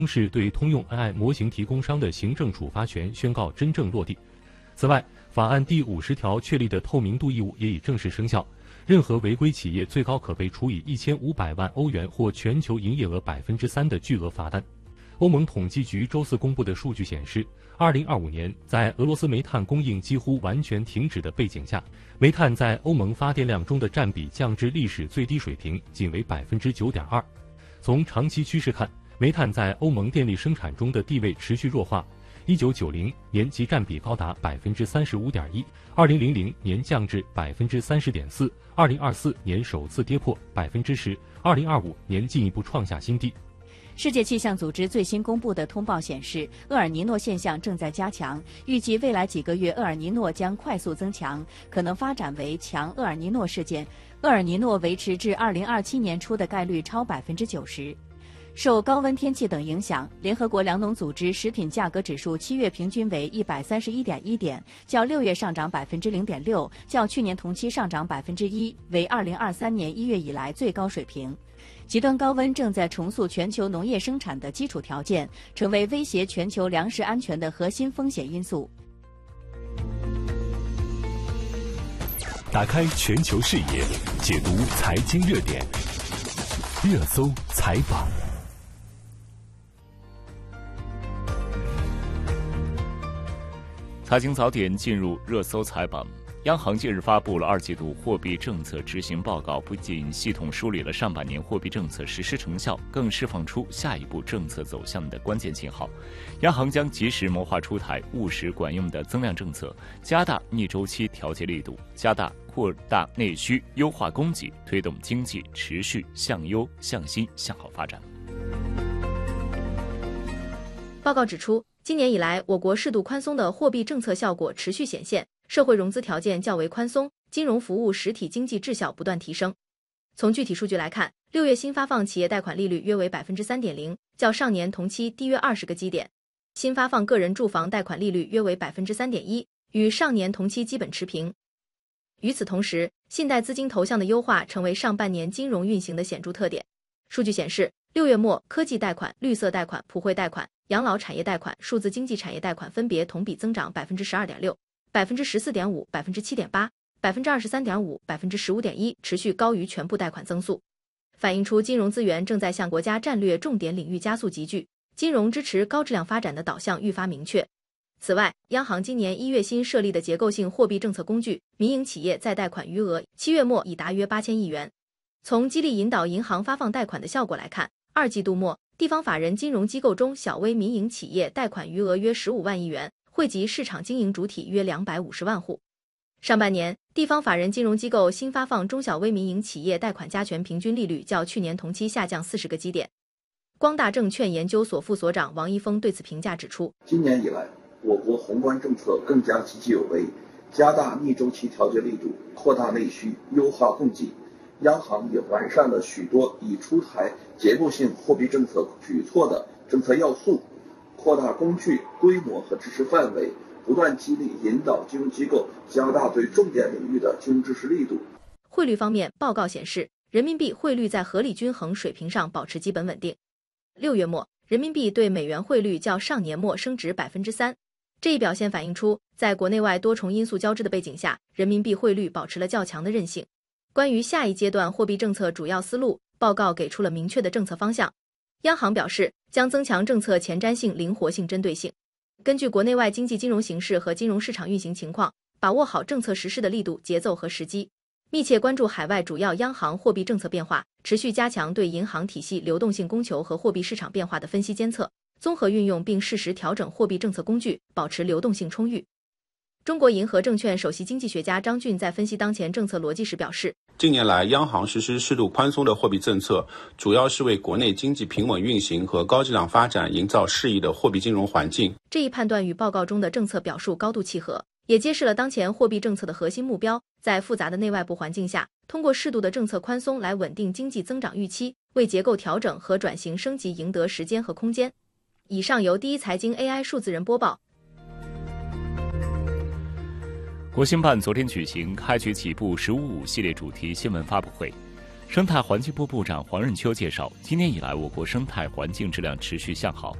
是对通用 AI 模型提供商的行政处罚权宣告真正落地。此外，法案第50条确立的透明度义务也已正式生效，任何违规企业最高可被处以1500万欧元或全球营业额3%的巨额罚单。欧盟统计局周四公布的数据显示，2025年在俄罗斯煤炭供应几乎完全停止的背景下，煤炭在欧盟发电量中的占比降至历史最低水平，仅为9.2%。从长期趋势看，煤炭在欧盟电力生产中的地位持续弱化。1990年其占比高达35.1%，2000年降至30.4%，2024年首次跌破10%，2025年进一步创下新低。 世界气象组织最新公布的通报显示，厄尔尼诺现象正在加强，预计未来几个月厄尔尼诺将快速增强，可能发展为强厄尔尼诺事件。厄尔尼诺维持至2027年初的概率超90%。受高温天气等影响，联合国粮农组织食品价格指数7月平均为131.1点，较6月上涨0.6%，较去年同期上涨1%，为2023年1月以来最高水平。极端高温正在重塑全球农业生产的基础条件，成为威胁全球粮食安全的核心风险因素。 打开全球视野，解读财经热点，热搜采访。 财经早点进入热搜采访。央行近日发布了2季度货币政策执行报告，不仅系统梳理了上半年货币政策实施成效，更释放出下一步政策走向的关键信号。央行将及时谋划出台务实管用的增量政策，加大逆周期调节力度，加大扩大内需，优化供给，推动经济持续向优、向新、向好发展。 报告指出，今年以来，我国适度宽松的货币政策效果持续显现，社会融资条件较为宽松，金融服务实体经济质效不断提升。从具体数据来看，6月新发放企业贷款利率约为3.0%，较上年同期低约20个基点；新发放个人住房贷款利率约为3.1%，与上年同期基本持平。与此同时，信贷资金投向的优化成为上半年金融运行的显著特点。数据显示，6月末，科技贷款、绿色贷款、普惠贷款、养老产业贷款、数字经济产业贷款分别同比增长12.6%、14.5%、7.8%、23.5%、15.1%，持续高于全部贷款增速，反映出金融资源正在向国家战略重点领域加速集聚，金融支持高质量发展的导向愈发明确。此外，央行今年1月新设立的结构性货币政策工具民营企业再贷款余额7月末已达约8000亿元。从激励引导银行发放贷款的效果来看，2季度末，地方法人金融机构中小微民营企业贷款余额约15万亿元，惠及市场经营主体约250万户。上半年，地方法人金融机构新发放中小微民营企业贷款加权平均利率较去年同期下降40个基点。光大证券研究所副所长王一峰对此评价指出， 今年以来，我国宏观政策更加积极有为，加大逆周期调节力度，扩大内需，优化供给。央行也完善了许多已出台结构性货币政策举措的政策要素，扩大工具规模和支持范围，不断激励引导金融机构加大对重点领域的金融支持力度。 汇率方面，报告显示，人民币汇率在合理均衡水平上保持基本稳定。6月末，人民币对美元汇率较上年末升值3%，这一表现反映出，在国内外多重因素交织的背景下，人民币汇率保持了较强的韧性。关于下一阶段货币政策主要思路，报告给出了明确的政策方向。央行表示，将增强政策前瞻性、灵活性、针对性，根据国内外经济金融形势和金融市场运行情况，把握好政策实施的力度、节奏和时机，密切关注海外主要央行货币政策变化，持续加强对银行体系流动性供求和货币市场变化的分析监测，综合运用并适时调整货币政策工具，保持流动性充裕。中国银河证券首席经济学家张俊在分析当前政策逻辑时表示， 近年来，央行实施适度宽松的货币政策，主要是为国内经济平稳运行和高质量发展营造适宜的货币金融环境。 这一判断与报告中的政策表述高度契合，也揭示了当前货币政策的核心目标，在复杂的内外部环境下，通过适度的政策宽松来稳定经济增长预期，为结构调整和转型升级赢得时间和空间。以上由第一财经 AI 数字人播报。 国新办昨天举行开局起步“15.5”系列主题新闻发布会。 生态环境部部长黄润秋介绍，今年以来，我国生态环境质量持续向好，